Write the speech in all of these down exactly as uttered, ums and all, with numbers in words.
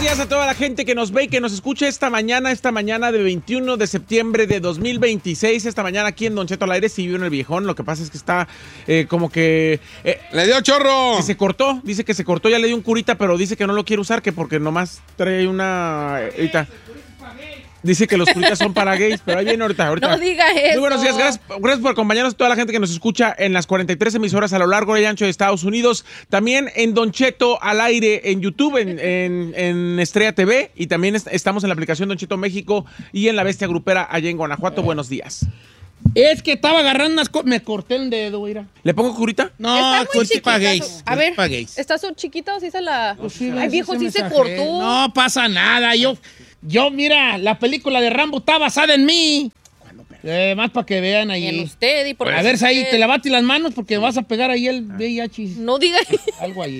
días a toda la gente que nos ve y que nos escucha esta mañana, esta mañana de veintiuno de septiembre de dos mil veintiséis. Esta mañana aquí en Don Cheto al aire, sí vivo en el viejón. Lo que pasa es que está eh, como que... Eh, ¡Le dio chorro! Que se cortó, dice que se cortó, ya le dio un curita, pero dice que no lo quiere usar, que porque nomás trae una... Ahorita. Dice que los curitas son para gays, pero ahí viene ahorita, ahorita. No diga eso. Muy buenos días, gracias, gracias por acompañarnos a toda la gente que nos escucha en las cuarenta y tres emisoras a lo largo y ancho de Estados Unidos. También en Don Cheto al aire en YouTube, en, en, en Estrella T V. Y también est- estamos en la aplicación Don Cheto México y en La Bestia Grupera allá en Guanajuato. Buenos días. Es que estaba agarrando unas cosas. Me corté el dedo, mira. ¿Le pongo curita? No, Está muy curita chiquita para su- gays. A ver, para gays. ¿está su chiquita o sí se la...? Pues sí, Ay, ese viejo, sí se mensaje. cortó. No pasa nada. Yo, yo, mira, la película de Rambo está basada en mí. Eh, más para que vean ahí. En usted y por A ver, ahí te lavaste las manos porque vas a pegar ahí el V I H. No diga. Algo ahí.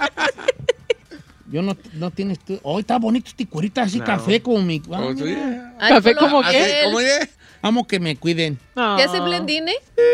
Yo no, no tienes tú. Hoy está bonito este curita así, Claro. café como mi. Ah, ¿Cómo mira. soy? Ay, ¿Café color como qué? piel. ¿Cómo es? Amo que me cuiden. ¿Te hace blendine?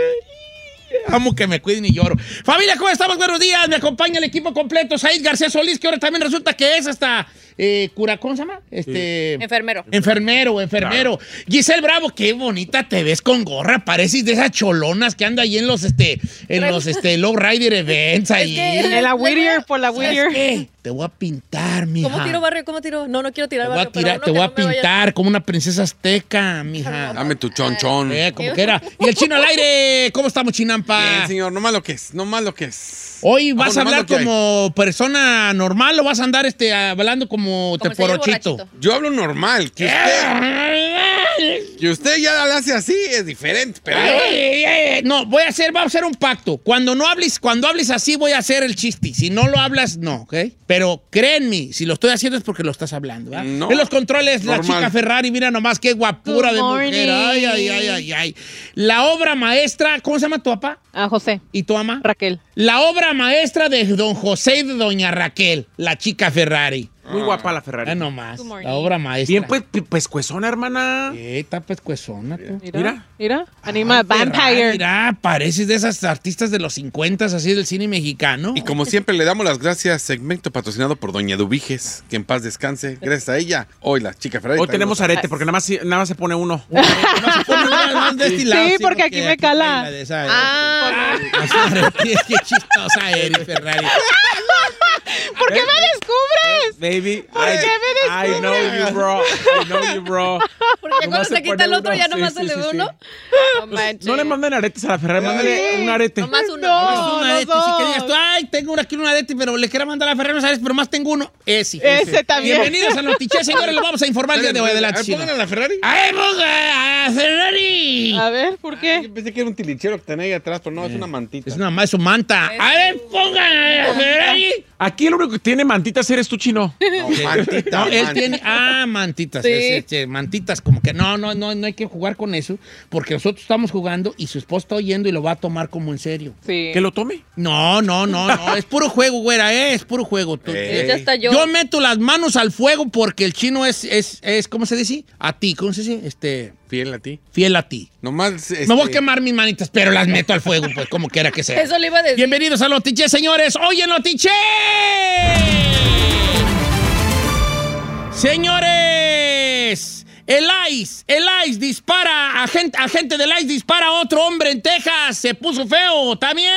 Amo que me cuiden y lloro. Familia, ¿cómo estamos? Buenos días. Me acompaña el equipo completo. Said García Solís, que ahora también resulta que es hasta eh, cura, ¿cómo se llama? Este. Enfermero. Enfermero, enfermero. Giselle Bravo, qué bonita te ves con gorra. Pareces de esas cholonas que anda ahí en los, este, en los, este, Low Rider Events ahí. que- En la Whittier, por la ¿Sabes Whittier. qué? Te voy a pintar, mija. ¿Cómo tiro barrio? ¿Cómo tiro? No, no quiero Te tirar voy a, barrio. pero tirar, uno te que voy a no me vaya- pintar como una princesa azteca, mija. Dame tu chonchón. Eh, como que era. Y el chino al aire. ¿Cómo estamos, Chinampa? Bien, señor, no más lo que es, no más lo que es. Hoy vas Vamos, a nomás hablar lo que hay. como persona normal o vas a andar este, hablando como, Como te el señor porochito. borrachito. Yo hablo normal. Que usted, que usted ya lo hace así es diferente, pero yo- Ay, ay, ay. No, voy a hacer, vamos a hacer un pacto. Cuando no hables, cuando hables así, voy a hacer el chiste. Si no lo hablas, no, ¿ok? Pero créanme, si lo estoy haciendo es porque lo estás hablando, ¿verdad? No. En los controles, la Normal. chica Ferrari, mira nomás qué guapura Good de mujer. morning. Ay, ay, ay, ay, ay. La obra maestra, ¿cómo se llama tu papá? Ah, José. ¿Y tu mamá? Raquel. La obra maestra de don José y de doña Raquel, la chica Ferrari. Muy guapa la Ferrari. Ya nomás, Good morning. la obra maestra. Bien pues, pi- pescuezona, hermana. Eh, está pescuezona, tú. Mira. Mira. Mira. Anima Ay, Ferrari, Vampire. Mira, pareces de esas artistas de los cincuenta, así del cine mexicano. Y como siempre le damos las gracias, segmento patrocinado por Doña Dubiges, que en paz descanse. Gracias a ella, hoy la chica Ferrari. Hoy tenemos arete, porque nada más, nada más se pone uno. No se pone una más de este lado, Sí, porque aquí me cala. trae la de esa, eh. Ah, Qué qué chistosa eres, Ferrari. ¿Por qué me descubres? Baby, ¿Por I, qué me I know you, bro. I know you, bro. porque ya cuando Nomás se se quita pone el otro uno. ya Sí, nomás sí, se le sí, ve sí. uno. No manches. No le manden aretes a la Ferrari, mándale un arete. Nomás uno. No. Es un arete, los si que dos. digas tú, ay, tengo aquí un arete, pero le quiero mandar a Ferrari, no sabes, pero más tengo uno. Ese. Ese también. Bienvenidos a Notiche, señores, lo vamos a informar el día de hoy. Adelante, Pongan Chino. a la Ferrari. ¡Ay, ponga a Ferrari! A ver, ¿por qué? Yo pensé que era un tilichero que tenía ahí atrás, pero no, es una mantita. Es una más su manta. A ver, pongan a Ferrari. Aquí el único que tiene mantitas eres tú, Chino. No, mantita. No, él mantita. tiene. Ah, mantitas. Sí. es, este, mantitas, como que no, no, no, no hay que jugar con eso, porque nosotros estamos jugando y su esposo está oyendo y lo va a tomar como en serio. Sí. Que lo tome. No, no, no, no. Es puro juego, güera, eh, es puro juego. Tú- Eh. Ya está yo. Yo meto las manos al fuego porque el chino es, es, es, ¿cómo se dice? A ti, ¿cómo se dice? Este, Fiel a ti. fiel a ti. Nomás. Este, Me voy a quemar mis manitas, pero las meto al fuego, pues, como quiera que sea. Eso le iba a decir. Bienvenidos a Notiche, señores. Hoy en Notiche. Señores, el ICE, el ICE dispara, agente, agente del ICE dispara a otro hombre en Texas. Se puso feo también.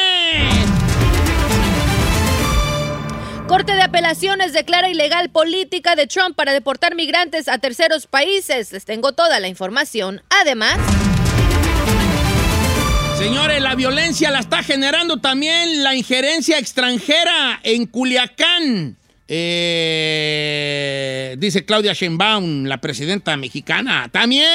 Corte de Apelaciones declara ilegal política de Trump para deportar migrantes a terceros países. Les tengo toda la información. Además, Señores, la violencia la está generando también la injerencia extranjera en Culiacán. Eh, dice Claudia Sheinbaum, la presidenta mexicana. ¡También!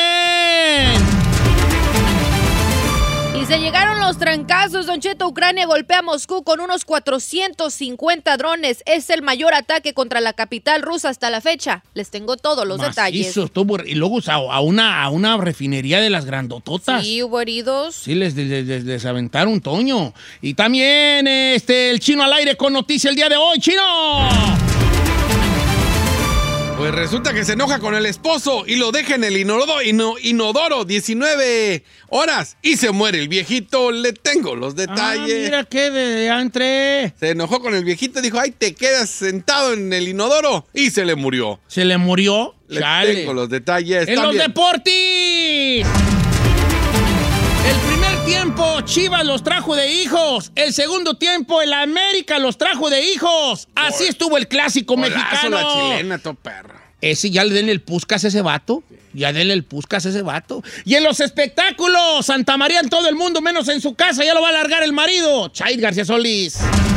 y se llegaron los trancazos. Don Cheto, Ucrania golpea a Moscú con unos cuatrocientos cincuenta drones. Es el mayor ataque contra la capital rusa hasta la fecha. Les tengo todos los Macizo, detalles. estuvo- y luego a, a una, a una refinería de las grandototas. Sí, hubo heridos. Sí, les, les, les- les aventaron un toño. Y también este, el Chino al aire con noticia el día de hoy. ¡Chino! Pues resulta que se enoja con el esposo y lo deja en el inodoro, ino- inodoro diecinueve horas y se muere el viejito. Le tengo los detalles. Ah, mira qué de entre. Se enojó con el viejito, dijo, ay, te quedas sentado en el inodoro y se le murió. Se le murió. Le Chale. tengo los detalles. En los también. deportes. El primer tiempo, Chivas los trajo de hijos. El segundo tiempo, el América los trajo de hijos. Así estuvo el clásico Golazo mexicano. la chilena, todo perro. Ese ya le denle el puscas a ese vato. Ya denle el puscas a ese vato. Y en los espectáculos, Santa María en todo el mundo, menos en su casa, ya lo va a largar el marido. Chaid García Solís.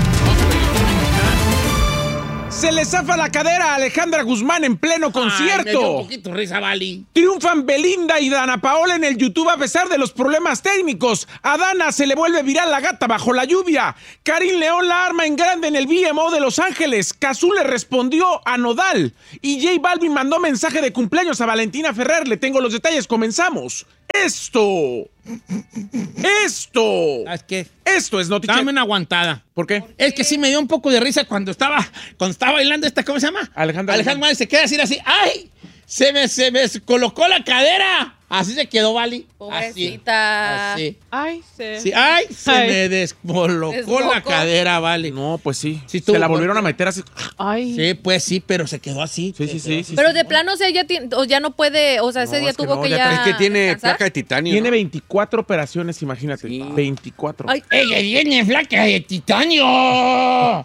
Se le zafa la cadera a Alejandra Guzmán en pleno Ay, me dio concierto. un poquito risa, Vali. Triunfan Belinda y Dana Paola en el YouTube a pesar de los problemas técnicos. A Dana se le vuelve viral la gata bajo la lluvia. Karim León la arma en grande en el V M O de Los Ángeles. Cazú le respondió a Nodal. Y J Balvin mandó mensaje de cumpleaños a Valentina Ferrer. Le tengo los detalles. Comenzamos. Esto. Esto. ¿Sabes qué? Esto es noticia. Dame una aguantada. ¿Por qué? Es que sí me dio un poco de risa cuando estaba, cuando estaba bailando esta, ¿cómo se llama? Alejandra Alejandra Guzmán. Se queda así, así. ¡Ay! Se me, se me colocó la cadera. Así se quedó, Vali. Pobrecita. Así. así. Ay, sí. Sí. ¡Ay! Se Ay. me descolocó Desbocó. la cadera, Vali. No, pues sí. Sí, estuvo se la volvieron fuerte. a meter así. Ay. Sí, pues sí, pero se quedó así. Sí, sí, sí. sí, Pero sí. de plano, o sea, ya, tiene- o ya no puede, o sea, ese No, día es que tuvo no, que ya ya. Es que tiene descansar. placa de titanio. Tiene ¿no? veinticuatro operaciones, imagínate. veinticuatro. Ay, ¡Ella viene flaca de titanio!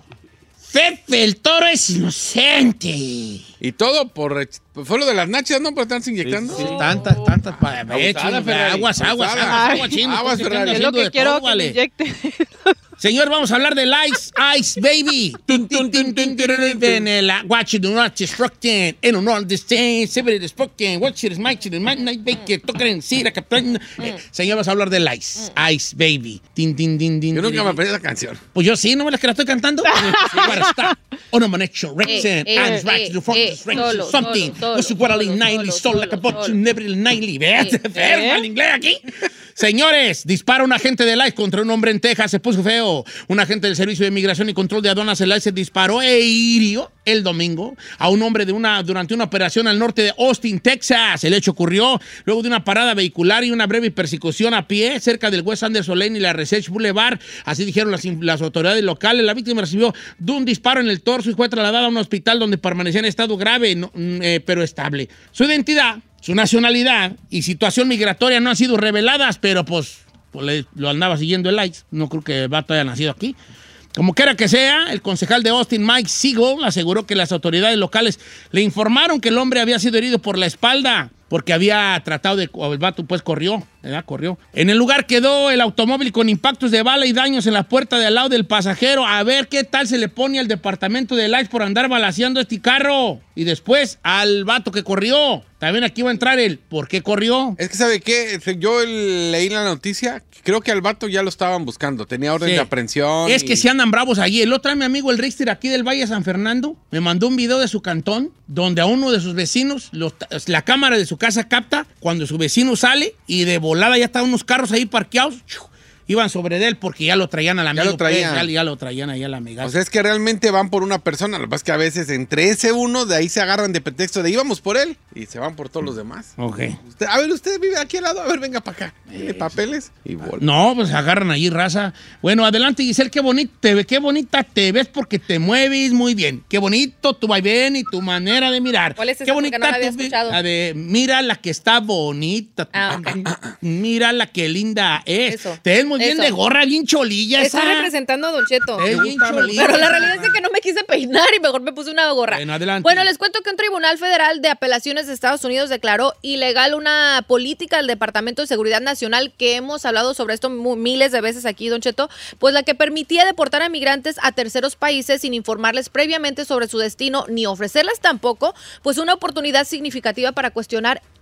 Pepe el Toro es inocente. Y todo por... Fue lo de las nachas, ¿no? Por estarse inyectando. Sí, sí, sí. Tantas, tantas. Pa, ve, Abusada, chino, Ferrari, aguas, aguas, abusada. aguas, Ay. aguas, chino, Aguas, porque Ferrari. están Es lo haciendo que de quiero todo, que me vale. inyecte. Señor, vamos a hablar del Ice, Ice Baby. Tun, tun, tun, tun, tun, tun, tun, el, uh, Watch it, not destructing, and no understand, sever destructing, watch it, smite it, might not make it, tocar en sí, la captain. Eh, Señor, vamos a hablar del Ice, Ice Baby. Tin, tin, tin, tin, Yo nunca tin. me aprendí esa canción. Pues yo sí, ¿no ves la que la estoy cantando? Para estar on a manecho, Eh, Rexen, eh, and right, eh, the front, eh, the strength, solo, something. solo, Was what I solo, nightly, solo, soul like a solo, butch, solo. never nightly. Vean, Eh, enferma el inglés aquí. Señores, dispara un agente del I C E contra un hombre en Texas, se puso feo. Un agente del Servicio de Migración y Control de Aduanas, el I C E, disparó e hirió el domingo a un hombre de una, durante una operación al norte de Austin, Texas. El hecho ocurrió luego de una parada vehicular y una breve persecución a pie cerca del West Anderson Lane y la Research Boulevard. Así dijeron las, las autoridades locales. La víctima recibió de un disparo en el torso y fue trasladada a un hospital donde permanecía en estado grave, no, eh, pero estable. Su identidad, su nacionalidad y situación migratoria no han sido reveladas, pero pues, pues le- lo andaba siguiendo el I C E. No creo que el vato haya nacido aquí. Como quiera que sea, el concejal de Austin, Mike Siegel, aseguró que las autoridades locales le informaron que el hombre había sido herido por la espalda porque había tratado de... o el vato pues corrió, ¿verdad? Corrió. En el lugar quedó el automóvil con impactos de bala y daños en la puerta de al lado del pasajero. A ver qué tal se le pone al departamento del I C E por andar balaceando este carro. Y después al vato que corrió. También aquí va a entrar el ¿por qué corrió? Es que, ¿sabe qué? Yo leí la noticia, creo que al vato ya lo estaban buscando. Tenía orden Sí. de aprehensión. Es y- que si andan bravos allí. El otro, mi amigo, el Richter, aquí del Valle de San Fernando, me mandó un video de su cantón donde a uno de sus vecinos, los- la cámara de su casa capta cuando su vecino sale y de volada ya estaban unos carros ahí parqueados. Iban sobre de él porque ya lo traían al amigo. lo traían. pues, ya, ya lo traían ahí al amigo. O sea, es que realmente van por una persona. Lo que pasa es que a veces entre ese uno, de ahí se agarran de pretexto de íbamos por él y se van por todos los demás. ok. Usted- a ver, usted vive aquí al lado. A ver, venga para acá. Tiene papeles y vuelve. No, pues agarran allí raza. Bueno, adelante, Giselle, qué bonita te ve, qué bonita te ves porque te mueves muy bien. Qué bonito tu vaivén y tu manera de mirar. ¿Cuál es esa? Qué Porque bonita no la había tu vi- escuchado. la de mira la que está bonita. Ah, ok. Mira la que linda es. Eso. Te ves muy bien Eso. de gorra, bien cholilla Está esa. representando a Don Cheto. Te ves bien cholilla. Pero la realidad es que no me quise peinar y mejor me puse una gorra. Bueno, adelante. Bueno, les cuento que un tribunal federal de apelaciones de Estados Unidos declaró ilegal una política del Departamento de Seguridad Nacional que hemos hablado sobre esto mu- miles de veces aquí, Don Cheto, pues la que permitía deportar a migrantes a terceros países sin informarles previamente sobre su destino ni ofrecerles tampoco pues una oportunidad significativa para cuestionar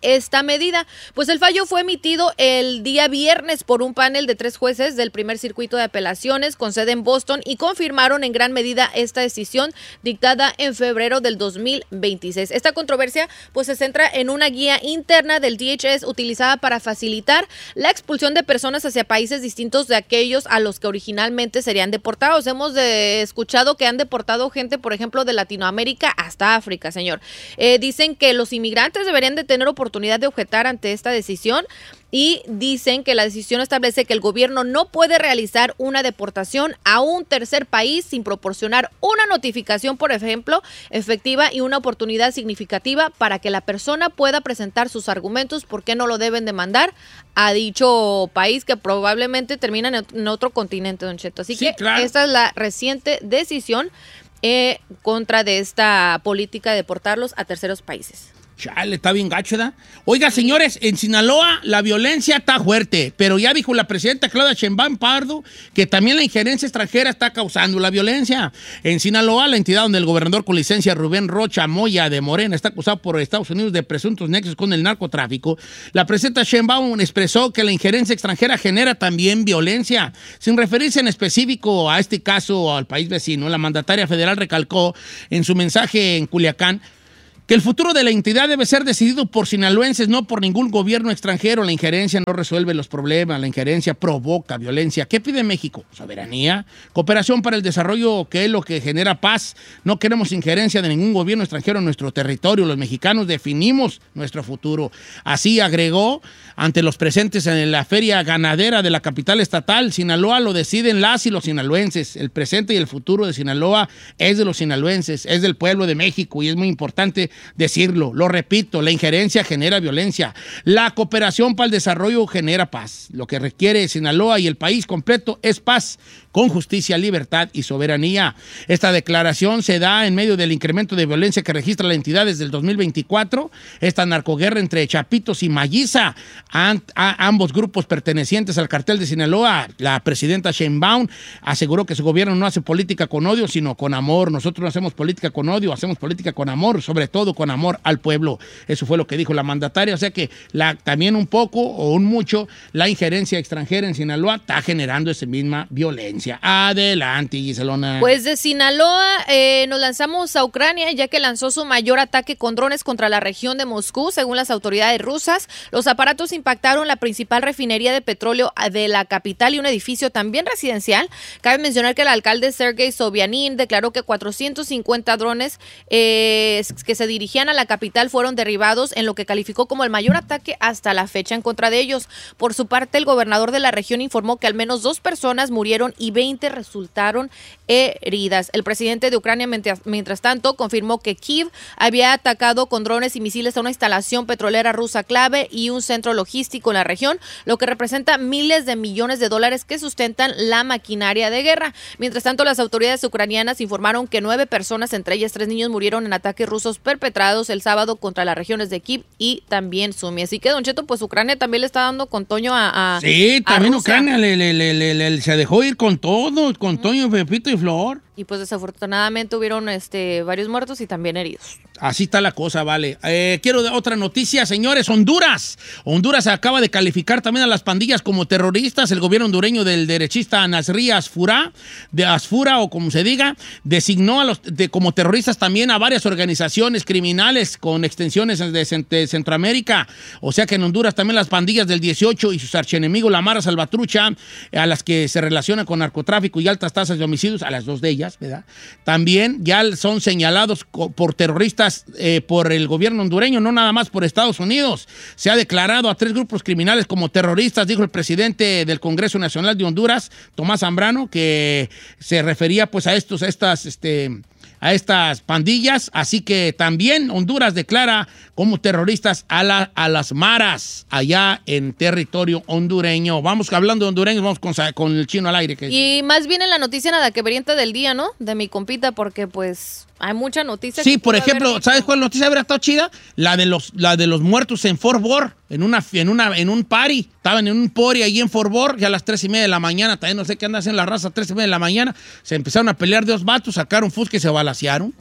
esta medida. Pues el fallo fue emitido el día viernes por un panel de tres jueces del primer circuito de apelaciones con sede en Boston y confirmaron en gran medida esta decisión dictada en febrero del dos mil veintiséis. Esta controversia pues se centra en una guía interna del D H S utilizada para facilitar la expulsión de personas hacia países distintos de aquellos a los que originalmente serían deportados. Hemos de, escuchado que han deportado gente, por ejemplo, de Latinoamérica hasta África, señor. Eh, dicen que los inmigrantes deberían de tener oportunidad de objetar ante esta decisión y dicen que la decisión establece que el gobierno no puede realizar una deportación a un tercer país sin proporcionar una notificación, por ejemplo, efectiva y una oportunidad significativa para que la persona pueda presentar sus argumentos por qué no lo deben demandar a dicho país que probablemente termina en otro continente, don Cheto. Así Sí, que claro. esta es la reciente decisión eh, contra de esta política de deportarlos a terceros países. Chale, está bien gacho, ¿verdad? Oiga, señores, en Sinaloa la violencia está fuerte, pero ya dijo la presidenta Claudia Sheinbaum Pardo que también la injerencia extranjera está causando la violencia. En Sinaloa, la entidad donde el gobernador con licencia Rubén Rocha Moya de Morena está acusado por Estados Unidos de presuntos nexos con el narcotráfico, la presidenta Sheinbaum expresó que la injerencia extranjera genera también violencia. Sin referirse en específico a este caso o al país vecino, la mandataria federal recalcó en su mensaje en Culiacán que el futuro de la entidad debe ser decidido por sinaloenses, no por ningún gobierno extranjero. La injerencia no resuelve los problemas, la injerencia provoca violencia. ¿Qué pide México? Soberanía, cooperación para el desarrollo, que es lo que genera paz. No queremos injerencia de ningún gobierno extranjero en nuestro territorio. Los mexicanos definimos nuestro futuro. Así agregó ante los presentes en la feria ganadera de la capital estatal. Sinaloa lo deciden las y los sinaloenses. El presente y el futuro de Sinaloa es de los sinaloenses, es del pueblo de México y es muy importante decirlo. Lo repito, la injerencia genera violencia. La cooperación para el desarrollo genera paz. Lo que requiere Sinaloa y el país completo es paz, con justicia, libertad y soberanía. Esta declaración se da en medio del incremento de violencia que registra la entidad desde el dos mil veinticuatro. Esta narcoguerra entre Chapitos y Maguiza, a, a, ambos grupos pertenecientes al cartel de Sinaloa. La presidenta Sheinbaum aseguró que su gobierno no hace política con odio, sino con amor. Nosotros no hacemos política con odio, hacemos política con amor, sobre todo con amor al pueblo. Eso fue lo que dijo la mandataria. O sea que la, también un poco o un mucho la injerencia extranjera en Sinaloa está generando esa misma violencia. Adelante, Giselona. Pues de Sinaloa eh, nos lanzamos a Ucrania, ya que lanzó su mayor ataque con drones contra la región de Moscú, según las autoridades rusas. Los aparatos impactaron la principal refinería de petróleo de la capital y un edificio también residencial. Cabe mencionar que el alcalde Sergei Sobyanin declaró que cuatrocientos cincuenta drones eh, que se dirigían a la capital fueron derribados en lo que calificó como el mayor ataque hasta la fecha en contra de ellos. Por su parte, el gobernador de la región informó que al menos dos personas murieron y veinte resultaron heridas. El presidente de Ucrania, mientras, mientras tanto, confirmó que Kiev había atacado con drones y misiles a una instalación petrolera rusa clave y un centro logístico en la región, lo que representa miles de millones de dólares que sustentan la maquinaria de guerra. Mientras tanto, las autoridades ucranianas informaron que nueve personas, entre ellas tres niños, murieron en ataques rusos perpetrados el sábado contra las regiones de Kiev y también Sumi. Así que, don Cheto, pues Ucrania también le está dando con Toño a, a Sí, a también Rusia. Ucrania le, le, le, le, le- se dejó ir con todo, con Toño, Pepito y Flor. Y pues desafortunadamente hubieron este, varios muertos y también heridos. Así está la cosa, vale. Eh, quiero de otra noticia, señores. Honduras. Honduras acaba de calificar también a las pandillas como terroristas. El gobierno hondureño del derechista Nasri Asfura, de Asfura o como se diga, designó a los de, como terroristas también a varias organizaciones criminales con extensiones de, Cent- de Centroamérica. O sea que en Honduras también las pandillas del dieciocho y sus archienemigos, la Mara Salvatrucha, a las que se relacionan con narcotráfico y altas tasas de homicidios, a las dos de ellas, ¿verdad? También ya son señalados co- por terroristas eh, por el gobierno hondureño, no nada más por Estados Unidos. Se ha declarado a tres grupos criminales como terroristas, dijo el presidente del Congreso Nacional de Honduras, Tomás Zambrano, que se refería pues a estos, a estas, este, a estas pandillas. Así que también Honduras declara como terroristas a, la, a las maras allá en territorio hondureño. Vamos hablando de hondureños, vamos con, con el chino al aire. Que... Y más bien en la noticia nada que veriente del día, ¿no? De mi compita, porque pues hay mucha noticia. Sí, que por pudo haber ejemplo, dicho. ¿sabes cuál noticia habría estado chida? La de los, la de los muertos en Fort Worth, en una, en una, en un party. Estaban en un party ahí en Fort Worth, ya a las tres y media de la mañana, también no sé qué andan haciendo la raza, tres y media de la mañana, se empezaron a pelear de dos vatos, sacaron fusca y se balacearon. Ujú.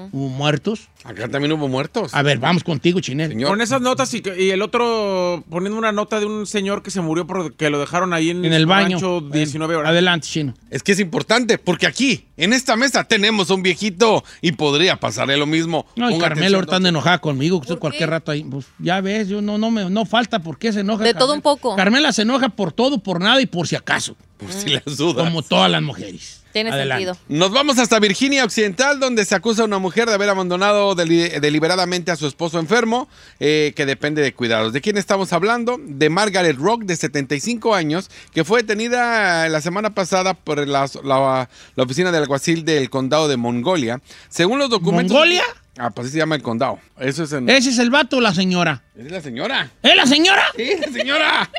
hubo muertos. Acá también hubo muertos. A ver, vamos contigo, Chinel. Señor. Con esas notas y, y el otro poniendo una nota de un señor que se murió porque lo dejaron ahí en, En el su baño. rancho diecinueve horas. Adelante, Chino. Es que es importante, porque aquí, en esta mesa, tenemos a un viejito y podría pasarle lo mismo. No, y Ponga Carmela atención, ahorita anda don Cheto. enojada conmigo, que ¿Por cualquier qué? rato ahí. Pues ya ves, yo no, no me no falta por qué se enoja. De Carmela. todo un poco. Carmela se enoja por todo, por nada y por si acaso. Por si las dudas. Como todas las mujeres. Tiene Adelante. sentido. Nos vamos hasta Virginia Occidental, donde se acusa a una mujer de haber abandonado deli- deliberadamente a su esposo enfermo, eh, que depende de cuidados. ¿De quién estamos hablando? De Margaret Rock, de setenta y cinco años, que fue detenida la semana pasada por la, la- la oficina del alguacil del condado de Mongolia. Según los documentos... ¿Mongolia? Ah, pues así se llama el condado. Eso es en... ¿Ese es el vato o la señora? Es la señora. ¿Es la señora? Sí, la señora.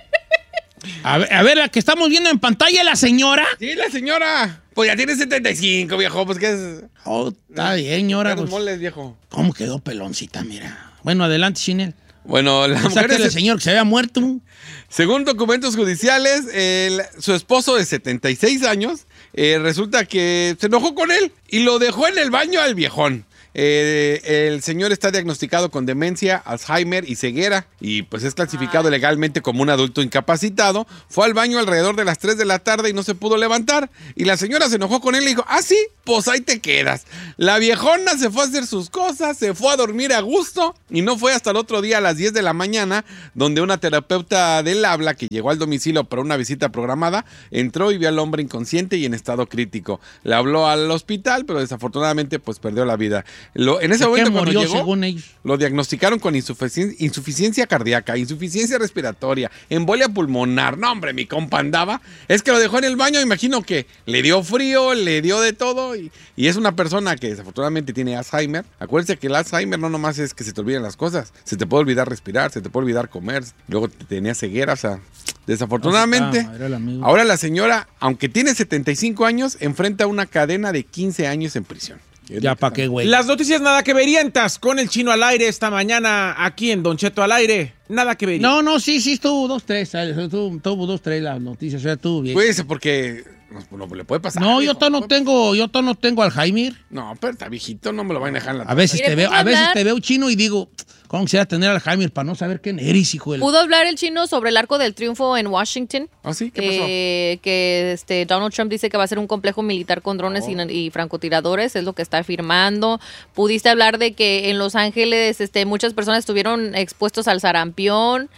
A ver, a ver, la que estamos viendo en pantalla, la señora. Sí, la señora. Pues ya tiene setenta y cinco, viejo. Pues que es... Oh, está bien, señora. Ya los Pues, moles, viejo. ¿cómo quedó peloncita, mira? Bueno, adelante, Chinel. Bueno, la mujer Sáquele es- al señor que se había muerto. Según documentos judiciales, el- su esposo de setenta y seis años eh, resulta que se enojó con él y lo dejó en el baño al viejón. Eh, el señor está diagnosticado con demencia, Alzheimer y ceguera y pues es clasificado legalmente como un adulto incapacitado. Fue al baño alrededor de las tres de la tarde y no se pudo levantar. Y la señora se enojó con él y dijo, ah, sí, pues ahí te quedas. La viejona se fue a hacer sus cosas, se fue a dormir a gusto y no fue hasta el otro día a las diez de la mañana donde una terapeuta del habla que llegó al domicilio para una visita programada entró y vio al hombre inconsciente y en estado crítico. Le habló al hospital, pero desafortunadamente pues perdió la vida. Lo, en ese ¿De qué momento cuando murió, llegó, según ellos? lo diagnosticaron con insuficien- insuficiencia cardíaca, insuficiencia respiratoria, embolia pulmonar. No, hombre, mi compa andaba. Es que lo dejó en el baño, imagino que le dio frío, le dio de todo. Y, y es una persona que desafortunadamente tiene Alzheimer. Acuérdense que el Alzheimer no nomás es que se te olviden las cosas. Se te puede olvidar respirar, se te puede olvidar comer. Luego tenía ceguera, o sea, desafortunadamente. Ah, madre, el amigo. Ahora la señora, aunque tiene setenta y cinco años, enfrenta una cadena de quince años en prisión. Ya, ¿para qué, güey? Las noticias nada que verientas con el Chino al aire esta mañana aquí en Don Cheto al aire. Nada que ver. No, no, sí, sí, estuvo dos, tres. Estuvo, tuvo dos, tres las noticias, o sea, estuvo bien. Cuídese porque no, no le puede pasar. no, yo hijo, todavía no puede tengo, yo todavía no tengo Alzheimer. pasar. No, pero está viejito, no me lo van a dejar en la A veces Mire, te veo, ¿puedo a veces hablar? te veo chino y digo, ¿cómo quisiera tener Alzheimer para no saber quién eres, hijo de la- ¿Pudo hablar el chino sobre el Arco del Triunfo en Washington? ¿Ah, sí? ¿Qué pasó? Eh, que este, Donald Trump dice que va a ser un complejo militar con drones Oh. y, y francotiradores, es lo que está afirmando. Pudiste hablar de que en Los Ángeles este, muchas personas estuvieron expuestos al sarampión.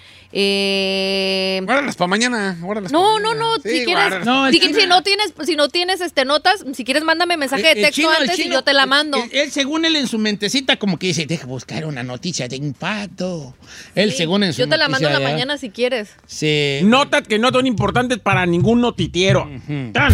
Eh, Guárdalas para mañana. guárdalas no, pa' no, mañana. no, Sí, si quieres, guárdalas. No, el si, chino- si no tienes, si no tienes este notas, si quieres mándame mensaje de El- el texto chino- el antes y chino- yo te la mando. Él, él, según él en su mentecita, como que dice, deja buscar una noticia de impacto. Él, Sí, según en su yo te la mando en la noticia, mañana si quieres. Sí. Notas que no son importantes para ningún notitiero. Tan.